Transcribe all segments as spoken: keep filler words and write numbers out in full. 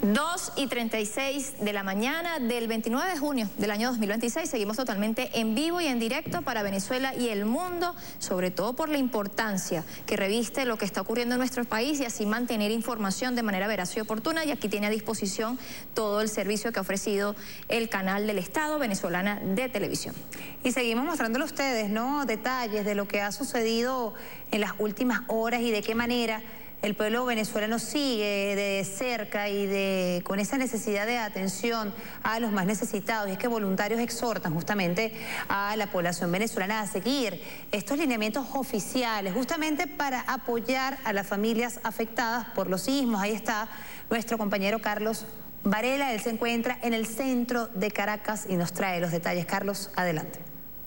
dos y treinta y seis de la mañana del veintinueve de junio del año dos mil veintiséis. Seguimos totalmente en vivo y en directo para Venezuela y el mundo, sobre todo por la importancia que reviste lo que está ocurriendo en nuestro país y así mantener información de manera veraz y oportuna. Y aquí tiene a disposición todo el servicio que ha ofrecido el canal del Estado Venezolana de Televisión. Y seguimos mostrándole a ustedes, ¿no?, detalles de lo que ha sucedido en las últimas horas y de qué manera el pueblo venezolano sigue de cerca y de con esa necesidad de atención a los más necesitados. Y es que voluntarios exhortan justamente a la población venezolana a seguir estos lineamientos oficiales, justamente para apoyar a las familias afectadas por los sismos. Ahí está nuestro compañero Carlos Varela, él se encuentra en el centro de Caracas y nos trae los detalles. Carlos, adelante.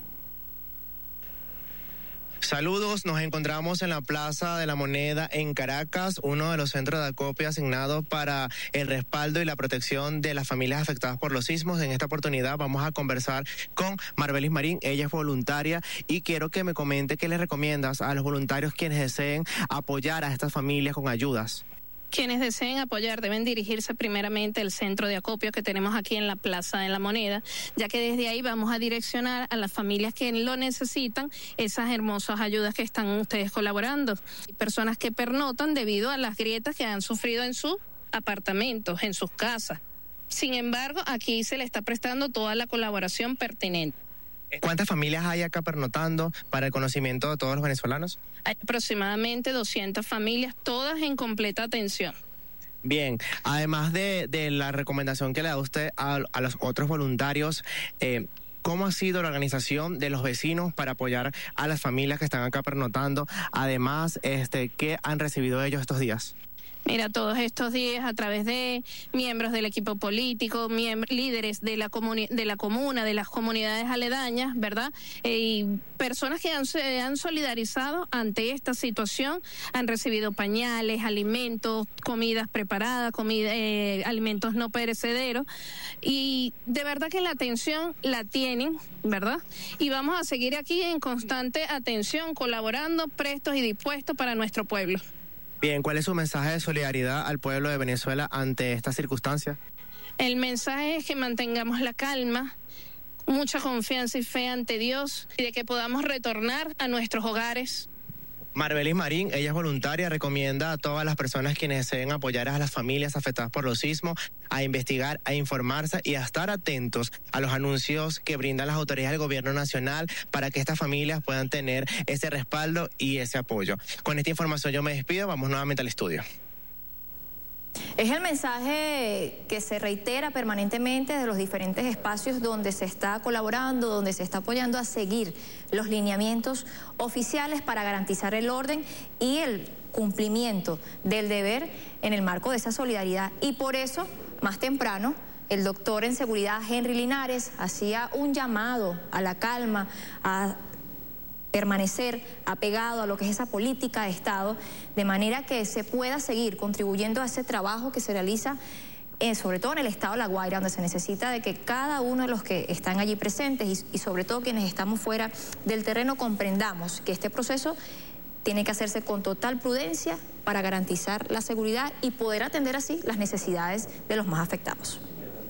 Saludos, nos encontramos en la Plaza de la Moneda en Caracas, uno de los centros de acopio asignados para el respaldo y la protección de las familias afectadas por los sismos. En esta oportunidad vamos a conversar con Marbelis Marín, ella es voluntaria y quiero que me comente qué le recomiendas a los voluntarios quienes deseen apoyar a estas familias con ayudas. Quienes deseen apoyar deben dirigirse primeramente al centro de acopio que tenemos aquí en la Plaza de la Moneda, ya que desde ahí vamos a direccionar a las familias que lo necesitan esas hermosas ayudas que están ustedes colaborando. Personas que pernotan debido a las grietas que han sufrido en sus apartamentos, en sus casas. Sin embargo, aquí se le está prestando toda la colaboración pertinente. ¿Cuántas familias hay acá pernotando para el conocimiento de todos los venezolanos? Hay aproximadamente doscientas familias, todas en completa atención. Bien, además de, de la recomendación que le da usted a, a los otros voluntarios, eh, ¿cómo ha sido la organización de los vecinos para apoyar a las familias que están acá pernotando? Además, este, ¿qué han recibido ellos estos días? Mira, todos estos días a través de miembros del equipo político, líderes de la, de la comuna, de las comunidades aledañas, ¿verdad? Eh, y personas que han, se han solidarizado ante esta situación, han recibido pañales, alimentos, comidas preparadas, comida, eh, alimentos no perecederos. Y de verdad que la atención la tienen, ¿verdad? Y vamos a seguir aquí en constante atención, colaborando, prestos y dispuestos para nuestro pueblo. Bien, ¿cuál es su mensaje de solidaridad al pueblo de Venezuela ante esta circunstancia? El mensaje es que mantengamos la calma, mucha confianza y fe ante Dios y de que podamos retornar a nuestros hogares. Marbelis Marín, ella es voluntaria, recomienda a todas las personas quienes deseen apoyar a las familias afectadas por los sismos a investigar, a informarse y a estar atentos a los anuncios que brindan las autoridades del gobierno nacional para que estas familias puedan tener ese respaldo y ese apoyo. Con esta información yo me despido, vamos nuevamente al estudio. Es el mensaje que se reitera permanentemente de los diferentes espacios donde se está colaborando, donde se está apoyando a seguir los lineamientos oficiales para garantizar el orden y el cumplimiento del deber en el marco de esa solidaridad. Y por eso, más temprano, el doctor en seguridad Henry Linares hacía un llamado a la calma, a permanecer apegado a lo que es esa política de Estado, de manera que se pueda seguir contribuyendo a ese trabajo que se realiza, eh, sobre todo en el estado de La Guaira, donde se necesita de que cada uno de los que están allí presentes y, y sobre todo quienes estamos fuera del terreno comprendamos que este proceso tiene que hacerse con total prudencia para garantizar la seguridad y poder atender así las necesidades de los más afectados.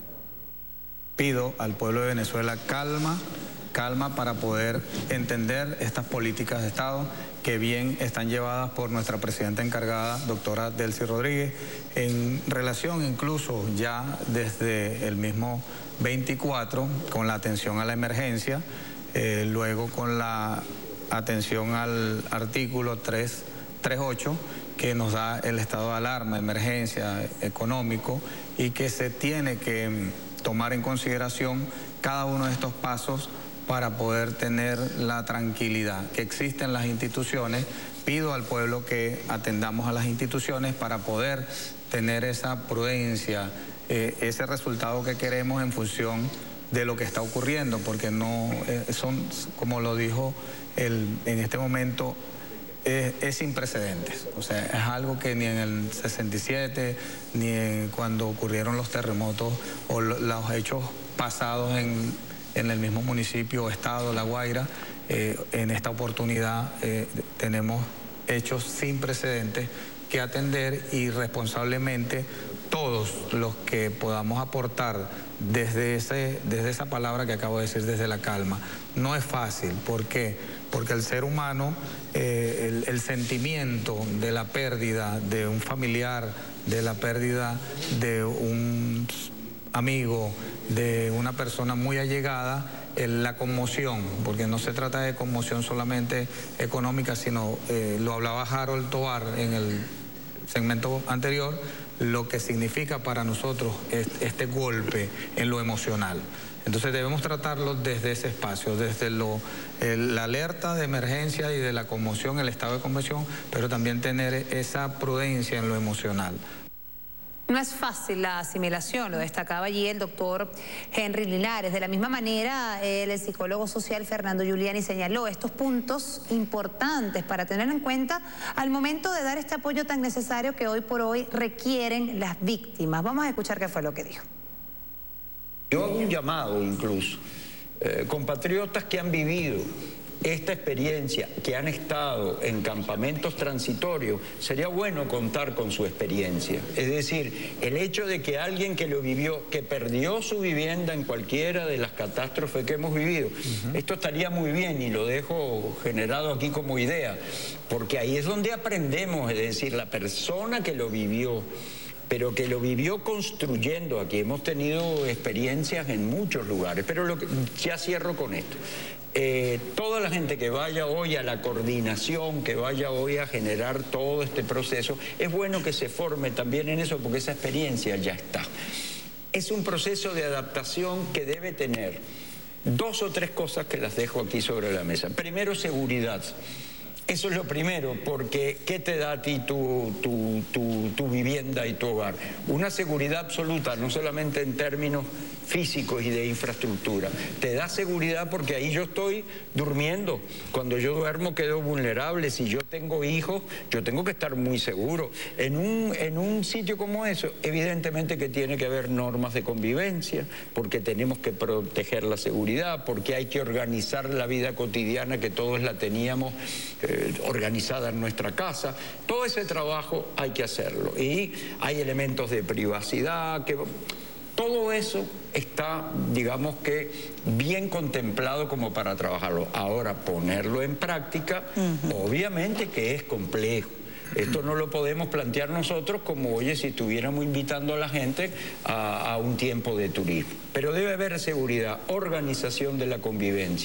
Pido al pueblo de Venezuela calma, calma para poder entender estas políticas de Estado que bien están llevadas por nuestra presidenta encargada, doctora Delcy Rodríguez, en relación incluso ya desde el mismo veinticuatro con la atención a la emergencia, eh, luego con la atención al artículo tres treinta y ocho que nos da el estado de alarma, emergencia, económico y que se tiene que tomar en consideración cada uno de estos pasos para poder tener la tranquilidad que existe en las instituciones. Pido al pueblo que atendamos a las instituciones para poder tener esa prudencia, eh, ese resultado que queremos en función de lo que está ocurriendo, porque no eh, son, como lo dijo el, en este momento, eh, es sin precedentes. O sea, es algo que ni en el sesenta y siete, ni en cuando ocurrieron los terremotos o lo, los hechos pasados en en el mismo municipio o estado, La Guaira, eh, en esta oportunidad eh, tenemos hechos sin precedentes que atender y responsablemente todos todos los que podamos aportar desde, ese, desde esa palabra que acabo de decir, desde la calma. No es fácil. ¿Por qué? Porque el ser humano, eh, el, el sentimiento de la pérdida de un familiar, de la pérdida de un amigo, de una persona muy allegada, la conmoción, porque no se trata de conmoción solamente económica, sino, eh, lo hablaba Harold Tovar en el segmento anterior, lo que significa para nosotros este golpe en lo emocional. Entonces debemos tratarlo desde ese espacio, desde lo, el, la alerta de emergencia y de la conmoción, el estado de conmoción, pero también tener esa prudencia en lo emocional. No es fácil la asimilación, lo destacaba allí el doctor Henry Linares. De la misma manera, el psicólogo social Fernando Giuliani señaló estos puntos importantes para tener en cuenta al momento de dar este apoyo tan necesario que hoy por hoy requieren las víctimas. Vamos a escuchar qué fue lo que dijo. Yo hago un llamado incluso, eh, compatriotas que han vivido esta experiencia, que han estado en campamentos transitorios, sería bueno contar con su experiencia. Es decir, el hecho de que alguien que lo vivió, que perdió su vivienda en cualquiera de las catástrofes que hemos vivido, uh-huh. Esto estaría muy bien y lo dejo generado aquí como idea, porque ahí es donde aprendemos, es decir, la persona que lo vivió, pero que lo vivió construyendo. Aquí hemos tenido experiencias en muchos lugares, pero lo que, ya cierro con esto. Eh, toda la gente que vaya hoy a la coordinación, que vaya hoy a generar todo este proceso, es bueno que se forme también en eso, porque esa experiencia ya está. Es un proceso de adaptación que debe tener dos o tres cosas que las dejo aquí sobre la mesa. Primero, seguridad. Eso es lo primero, porque ¿qué te da a ti tu, tu, tu, tu vivienda y tu hogar? Una seguridad absoluta, no solamente en términos físicos y de infraestructura. Te da seguridad porque ahí yo estoy durmiendo. Cuando yo duermo quedo vulnerable. Si yo tengo hijos, yo tengo que estar muy seguro. En un, en un sitio como eso, evidentemente que tiene que haber normas de convivencia, porque tenemos que proteger la seguridad, porque hay que organizar la vida cotidiana que todos la teníamos eh, organizada en nuestra casa. Todo ese trabajo hay que hacerlo. Y hay elementos de privacidad que... Todo eso está, digamos que, bien contemplado como para trabajarlo. Ahora, ponerlo en práctica, uh-huh. Obviamente que es complejo. Esto no lo podemos plantear nosotros como, oye, si estuviéramos invitando a la gente a, a un tiempo de turismo. Pero debe haber seguridad, organización de la convivencia.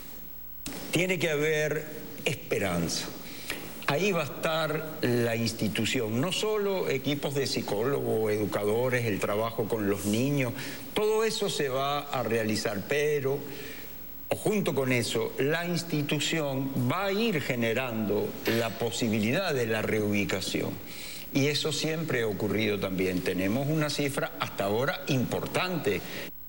Tiene que haber esperanza. Ahí va a estar la institución, no solo equipos de psicólogos, educadores, el trabajo con los niños, todo eso se va a realizar, pero o junto con eso, la institución va a ir generando la posibilidad de la reubicación. Y eso siempre ha ocurrido también. Tenemos una cifra hasta ahora importante.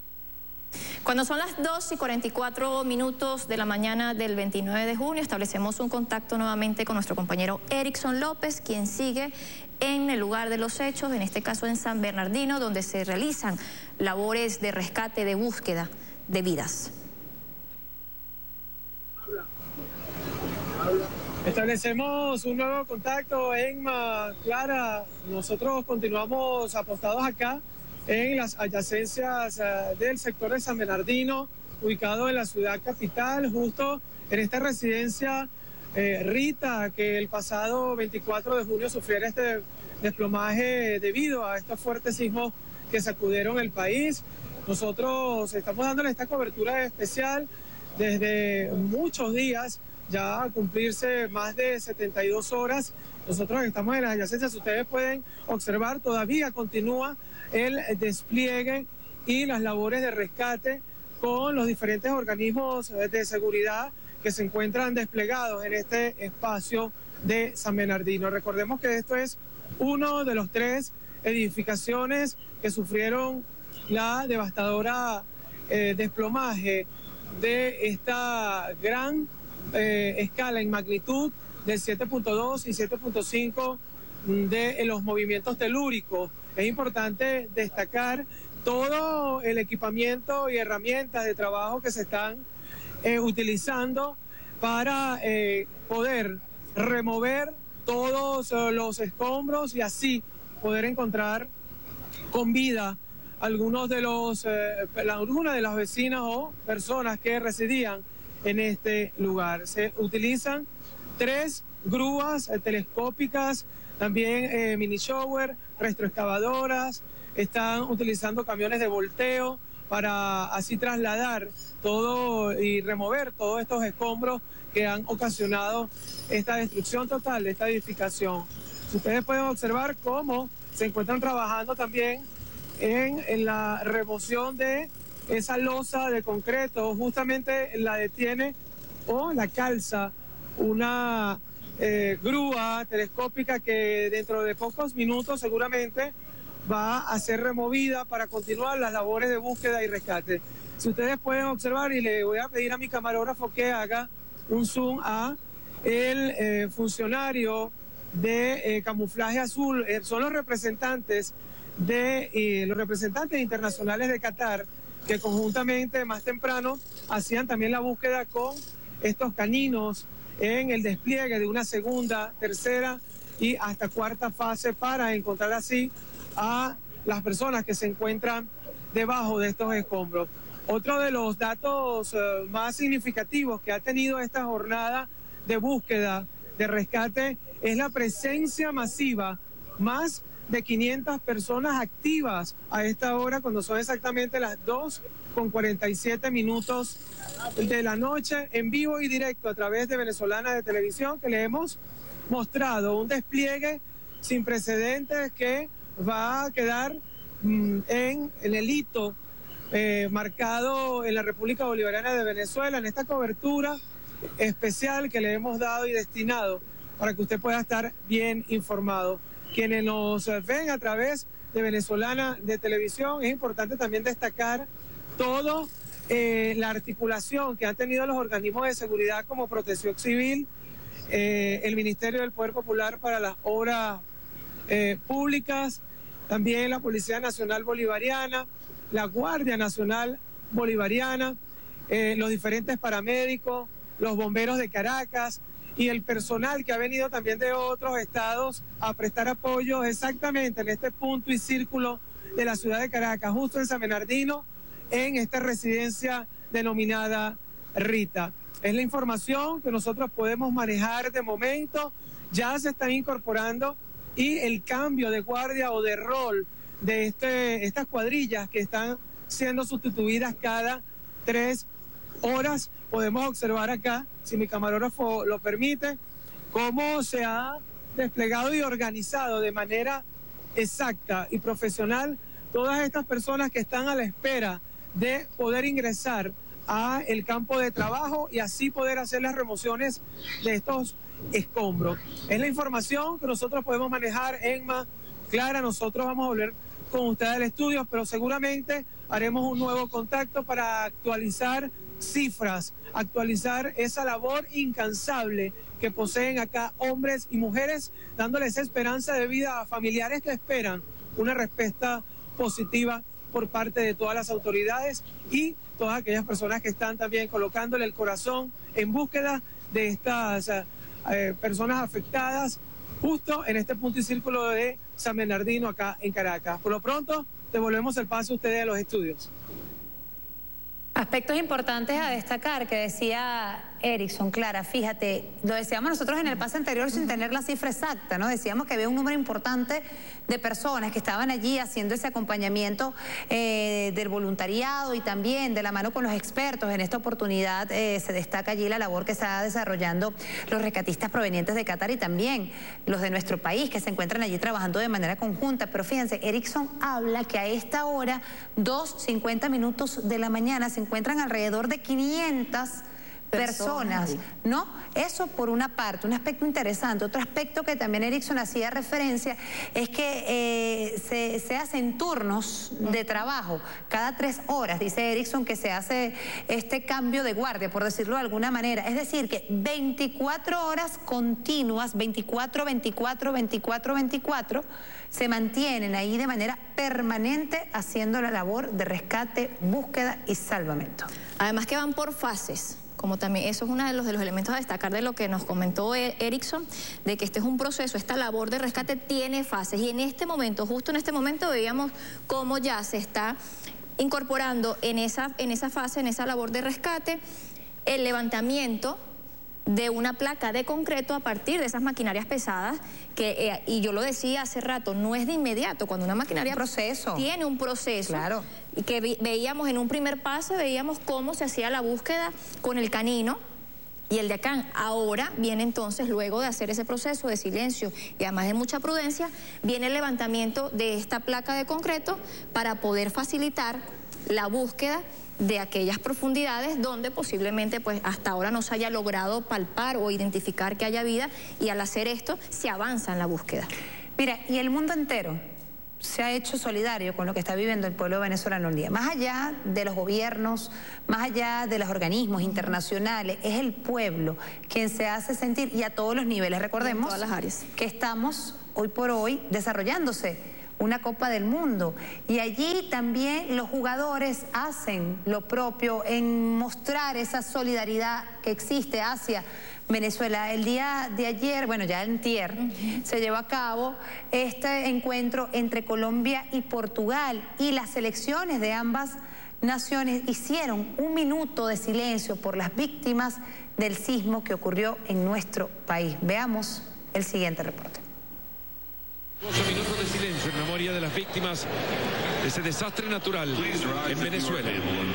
Cuando son las dos y cuarenta y cuatro minutos de la mañana del veintinueve de junio, establecemos un contacto nuevamente con nuestro compañero Erickson López, quien sigue en el lugar de los hechos, en este caso en San Bernardino, donde se realizan labores de rescate, de búsqueda de vidas. Establecemos un nuevo contacto, Emma, Clara. Nosotros continuamos apostados acá en las adyacencias uh, del sector de San Bernardino, ubicado en la ciudad capital, justo en esta residencia eh, Rita, que el pasado veinticuatro de junio sufriera este desplomaje debido a estos fuertes sismos que sacudieron el país. Nosotros estamos dándole esta cobertura especial desde muchos días, ya a cumplirse más de setenta y dos horas. Nosotros estamos en las adyacencias, ustedes pueden observar, todavía continúa el despliegue y las labores de rescate con los diferentes organismos de seguridad que se encuentran desplegados en este espacio de San Bernardino. Recordemos que esto es uno de los tres edificaciones que sufrieron la devastadora eh, desplomaje de esta gran eh, escala en magnitud del siete punto dos y siete punto cinco de los movimientos telúricos. Es importante destacar todo el equipamiento y herramientas de trabajo que se están eh, utilizando para eh, poder remover todos eh, los escombros y así poder encontrar con vida algunos de los, eh, algunas de las vecinas o personas que residían en este lugar. Se utilizan tres grúas eh, telescópicas, también eh, mini shower, retroexcavadoras, están utilizando camiones de volteo para así trasladar todo y remover todos estos escombros que han ocasionado esta destrucción total de esta edificación. Ustedes pueden observar cómo se encuentran trabajando también en, en la remoción de esa losa de concreto, justamente la detiene o la calza una eh, grúa telescópica que dentro de pocos minutos seguramente va a ser removida para continuar las labores de búsqueda y rescate. Si ustedes pueden observar, y le voy a pedir a mi camarógrafo que haga un zoom a el eh, funcionario de eh, camuflaje azul, eh, son los representantes de eh, los representantes internacionales de Qatar, que conjuntamente más temprano hacían también la búsqueda con estos caninos en el despliegue de una segunda, tercera y hasta cuarta fase para encontrar así a las personas que se encuentran debajo de estos escombros. Otro de los datos uh, más significativos que ha tenido esta jornada de búsqueda, de rescate, es la presencia masiva, más de quinientas personas activas a esta hora, cuando son exactamente las dos con cuarenta y siete minutos de la noche, en vivo y directo a través de Venezolana de Televisión, que le hemos mostrado un despliegue sin precedentes que va a quedar mm, en, en el hito eh, marcado en la República Bolivariana de Venezuela, en esta cobertura especial que le hemos dado y destinado para que usted pueda estar bien informado. Quienes nos ven a través de Venezolana de Televisión, es importante también destacar toda eh, la articulación que han tenido los organismos de seguridad como Protección Civil, eh, el Ministerio del Poder Popular para las Obras eh, Públicas, también la Policía Nacional Bolivariana, la Guardia Nacional Bolivariana, eh, los diferentes paramédicos, los bomberos de Caracas y el personal que ha venido también de otros estados a prestar apoyo exactamente en este punto y círculo de la ciudad de Caracas, justo en San Bernardino, en esta residencia denominada Rita. Es la información que nosotros podemos manejar de momento. Ya se están incorporando y el cambio de guardia o de rol de este, estas cuadrillas que están siendo sustituidas cada tres horas. Podemos observar acá, si mi camarógrafo lo permite, cómo se ha desplegado y organizado de manera exacta y profesional todas estas personas que están a la espera de poder ingresar a el campo de trabajo y así poder hacer las remociones de estos escombros. Es la información que nosotros podemos manejar, Emma, Clara. Nosotros vamos a volver con ustedes al estudio, pero seguramente haremos un nuevo contacto para actualizar cifras, actualizar esa labor incansable que poseen acá hombres y mujeres, dándoles esperanza de vida a familiares que esperan una respuesta positiva por parte de todas las autoridades y todas aquellas personas que están también colocándole el corazón en búsqueda de estas eh, personas afectadas justo en este punto y círculo de San Bernardino acá en Caracas. Por lo pronto, devolvemos el paso a ustedes a los estudios. Aspectos importantes a destacar que decía Erickson, Clara, fíjate, lo decíamos nosotros en el pase anterior sin tener la cifra exacta, ¿no? Decíamos que había un número importante de personas que estaban allí haciendo ese acompañamiento eh, del voluntariado y también de la mano con los expertos. En esta oportunidad eh, se destaca allí la labor que está desarrollando los rescatistas provenientes de Qatar y también los de nuestro país que se encuentran allí trabajando de manera conjunta. Pero fíjense, Erickson habla que a esta hora, dos cincuenta minutos de la mañana, se encuentran alrededor de quinientas personas, ¿no? Eso por una parte, un aspecto interesante. Otro aspecto que también Erickson hacía referencia es que eh, se, se hacen turnos de trabajo cada tres horas, dice Erickson, que se hace este cambio de guardia, por decirlo de alguna manera. Es decir, que veinticuatro horas continuas, veinticuatro, veinticuatro, veinticuatro, veinticuatro, se mantienen ahí de manera permanente haciendo la labor de rescate, búsqueda y salvamento. Además que van por fases. como también eso es uno de los, de los elementos a destacar de lo que nos comentó Erickson, de que este es un proceso, esta labor de rescate tiene fases, y en este momento, justo en este momento, veíamos cómo ya se está incorporando en esa, en esa fase, en esa labor de rescate, el levantamiento de una placa de concreto a partir de esas maquinarias pesadas, que, eh, y yo lo decía hace rato, no es de inmediato, cuando una maquinaria un proceso. tiene un proceso, claro. Y que ve, veíamos en un primer paso, veíamos cómo se hacía la búsqueda con el canino y el de acá. Ahora viene entonces, luego de hacer ese proceso de silencio y además de mucha prudencia, viene el levantamiento de esta placa de concreto para poder facilitar la búsqueda de aquellas profundidades donde posiblemente pues hasta ahora no se haya logrado palpar o identificar que haya vida, y al hacer esto se avanza en la búsqueda. Mira, y el mundo entero se ha hecho solidario con lo que está viviendo el pueblo venezolano hoy día. Más allá de los gobiernos, más allá de los organismos internacionales, es el pueblo quien se hace sentir, y a todos los niveles. Recordemos en todas las áreas, que estamos hoy por hoy desarrollándose una Copa del Mundo, y allí también los jugadores hacen lo propio en mostrar esa solidaridad que existe hacia Venezuela. El día de ayer, bueno, ya antier, uh-huh. se llevó a cabo este encuentro entre Colombia y Portugal, y las selecciones de ambas naciones hicieron un minuto de silencio por las víctimas del sismo que ocurrió en nuestro país. Veamos el siguiente reporte. doce minutos de silencio en memoria de las víctimas de ese desastre natural en Venezuela.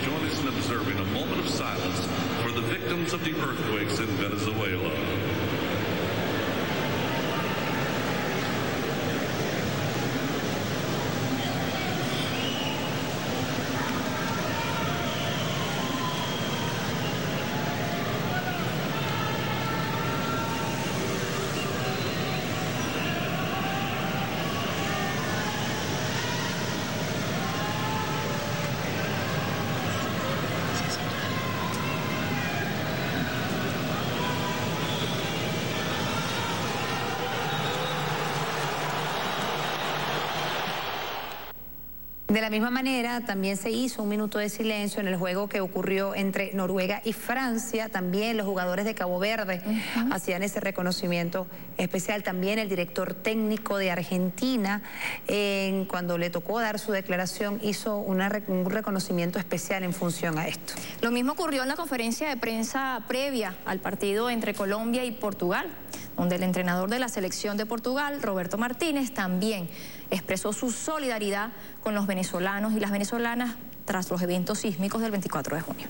De la misma manera, también se hizo un minuto de silencio en el juego que ocurrió entre Noruega y Francia. También los jugadores de Cabo Verde uh-huh. hacían ese reconocimiento especial. También el director técnico de Argentina, eh, cuando le tocó dar su declaración, hizo una, un reconocimiento especial en función a esto. Lo mismo ocurrió en la conferencia de prensa previa al partido entre Colombia y Portugal, donde el entrenador de la selección de Portugal, Roberto Martínez, también expresó su solidaridad con los venezolanos y las venezolanas tras los eventos sísmicos del veinticuatro de junio.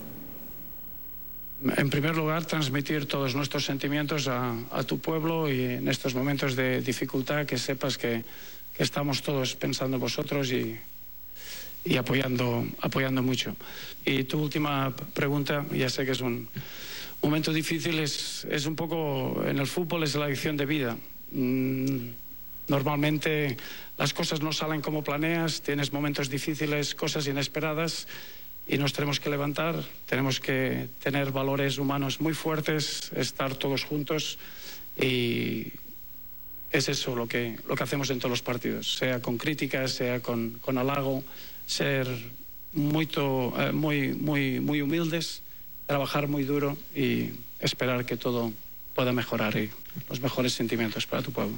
En primer lugar, transmitir todos nuestros sentimientos a, a tu pueblo, y en estos momentos de dificultad que sepas que, que estamos todos pensando en vosotros y, y apoyando, apoyando mucho. Y tu última pregunta, ya sé que es un momento difícil, es, es un poco, en el fútbol es la lección de vida. Mm, Normalmente las cosas no salen como planeas, tienes momentos difíciles, cosas inesperadas, y nos tenemos que levantar, tenemos que tener valores humanos muy fuertes, estar todos juntos, y es eso lo que, lo que hacemos en todos los partidos, sea con críticas, sea con, con halago, ser muy, eh, muy, muy, muy humildes, trabajar muy duro y esperar que todo pueda mejorar, y los mejores sentimientos para tu pueblo.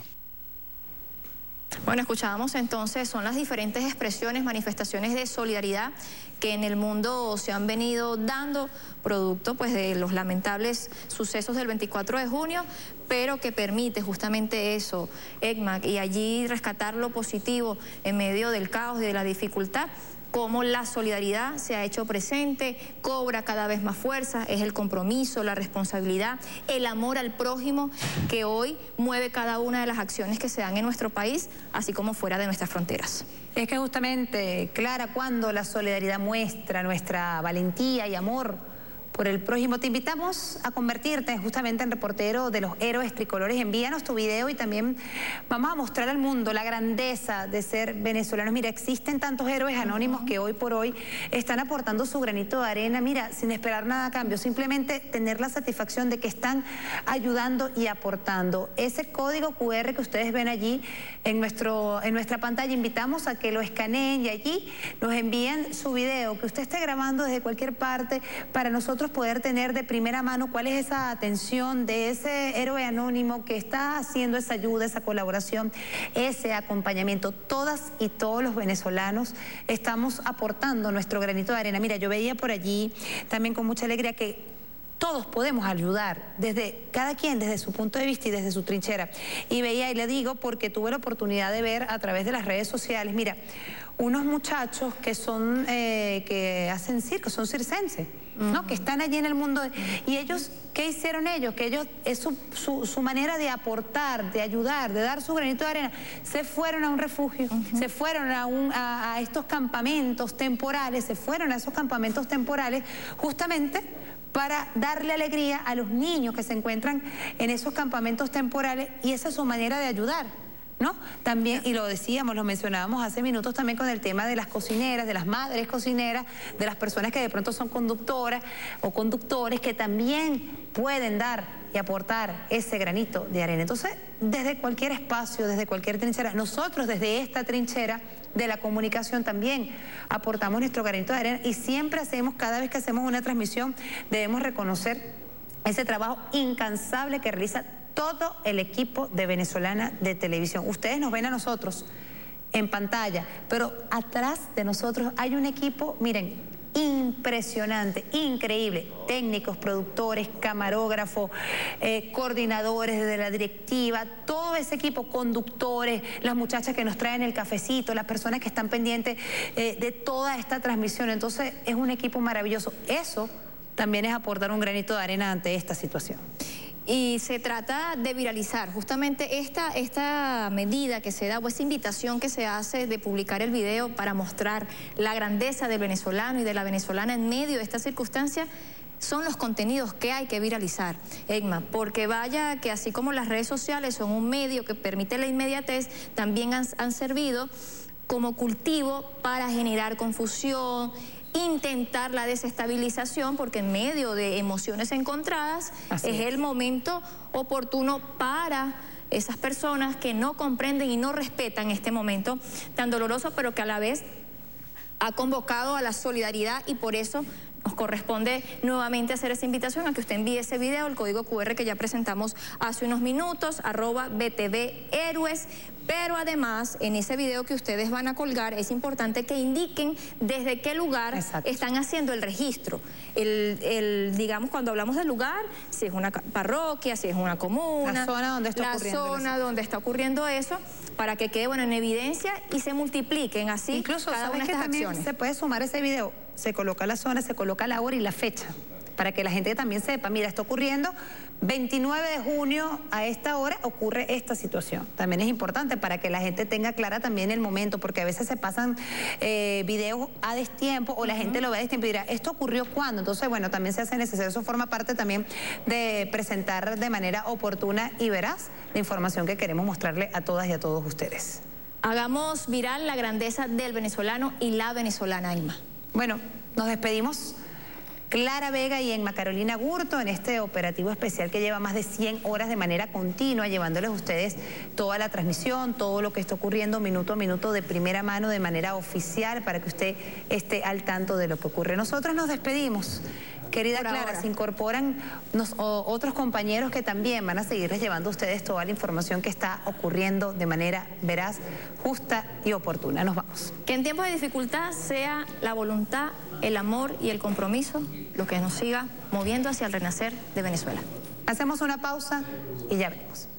Bueno, escuchábamos entonces, son las diferentes expresiones, manifestaciones de solidaridad que en el mundo se han venido dando, producto pues de los lamentables sucesos del veinticuatro de junio, pero que permite justamente eso, ECMAC, y allí rescatar lo positivo en medio del caos y de la dificultad. Cómo la solidaridad se ha hecho presente, cobra cada vez más fuerza, es el compromiso, la responsabilidad, el amor al prójimo que hoy mueve cada una de las acciones que se dan en nuestro país, así como fuera de nuestras fronteras. Es que justamente, Clara, cuando la solidaridad muestra nuestra valentía y amor por el prójimo, te invitamos a convertirte justamente en reportero de los héroes tricolores. Envíanos tu video y también vamos a mostrar al mundo la grandeza de ser venezolanos. Mira, existen tantos héroes anónimos que hoy por hoy están aportando su granito de arena, mira, sin esperar nada a cambio, simplemente tener la satisfacción de que están ayudando y aportando. Ese código cu erre que ustedes ven allí en, nuestro, en nuestra pantalla, invitamos a que lo escaneen y allí nos envíen su video, que usted esté grabando desde cualquier parte, para nosotros nosotros poder tener de primera mano cuál es esa atención de ese héroe anónimo que está haciendo esa ayuda, esa colaboración, ese acompañamiento. Todas y todos los venezolanos estamos aportando nuestro granito de arena. Mira, yo veía por allí también con mucha alegría que todos podemos ayudar, desde cada quien, desde su punto de vista y desde su trinchera. Y veía, y le digo porque tuve la oportunidad de ver a través de las redes sociales, mira, unos muchachos que son, eh, que hacen circo, son circenses, ¿no? Uh-huh. Que están allí en el mundo. De, y ellos, ¿qué hicieron ellos? Que ellos, es su, su, su manera de aportar, de ayudar, de dar su granito de arena. Se fueron a un refugio, uh-huh. se fueron a, un, a, a estos campamentos temporales, se fueron a esos campamentos temporales justamente para darle alegría a los niños que se encuentran en esos campamentos temporales, y esa es su manera de ayudar, ¿no? También, y lo decíamos, lo mencionábamos hace minutos también con el tema de las cocineras, de las madres cocineras, de las personas que de pronto son conductoras o conductores que también pueden dar y aportar ese granito de arena. Entonces, desde cualquier espacio, desde cualquier trinchera, nosotros desde esta trinchera de la comunicación también aportamos nuestro granito de arena, y siempre hacemos, cada vez que hacemos una transmisión, debemos reconocer ese trabajo incansable que realiza todo el equipo de Venezolana de Televisión. Ustedes nos ven a nosotros en pantalla, pero atrás de nosotros hay un equipo, miren, impresionante, increíble. Técnicos, productores, camarógrafos, eh, coordinadores de la directiva, todo ese equipo, conductores, las muchachas que nos traen el cafecito, las personas que están pendientes eh, de toda esta transmisión. Entonces, es un equipo maravilloso. Eso también es aportar un granito de arena ante esta situación. Y se trata de viralizar justamente esta, esta medida que se da, o esa invitación que se hace de publicar el video para mostrar la grandeza del venezolano y de la venezolana en medio de esta circunstancia. Son los contenidos que hay que viralizar, Egma, porque vaya que así como las redes sociales son un medio que permite la inmediatez, también han, han servido como cultivo para generar confusión, intentar la desestabilización, porque en medio de emociones encontradas es, es el momento oportuno para esas personas que no comprenden y no respetan este momento tan doloroso, pero que a la vez ha convocado a la solidaridad, y por eso nos corresponde nuevamente hacer esa invitación a que usted envíe ese video, el código cu erre que ya presentamos hace unos minutos, arroba B T V Héroes. Pero además, en ese video que ustedes van a colgar, es importante que indiquen desde qué lugar Exacto. están haciendo el registro. El, el, digamos, cuando hablamos del lugar, si es una parroquia, si es una comuna, la zona donde está la ocurriendo, zona donde está ocurriendo eso, para que quede bueno en evidencia y se multipliquen así. Incluso, cada una de que estas también acciones. Se puede sumar ese video, se coloca la zona, se coloca la hora y la fecha, para que la gente también sepa, mira, está ocurriendo veintinueve de junio a esta hora ocurre esta situación. También es importante para que la gente tenga clara también el momento, porque a veces se pasan eh, videos a destiempo, o la uh-huh. gente lo ve a destiempo y dirá, ¿esto ocurrió cuándo? Entonces, bueno, también se hace necesario, eso forma parte también de presentar de manera oportuna y veraz la información que queremos mostrarle a todas y a todos ustedes. Hagamos viral la grandeza del venezolano y la venezolana, Egma. Bueno, nos despedimos. Clara Vega y Egma Carolina Gurto en este operativo especial que lleva más de cien horas de manera continua, llevándoles a ustedes toda la transmisión, todo lo que está ocurriendo minuto a minuto de primera mano, de manera oficial, para que usted esté al tanto de lo que ocurre. Nosotros nos despedimos. Querida Por Clara, ahora. se incorporan nos, o, otros compañeros que también van a seguirles llevando a ustedes toda la información que está ocurriendo de manera veraz, justa y oportuna. Nos vamos. Que en tiempos de dificultad sea la voluntad, el amor y el compromiso lo que nos siga moviendo hacia el renacer de Venezuela. Hacemos una pausa y ya venimos.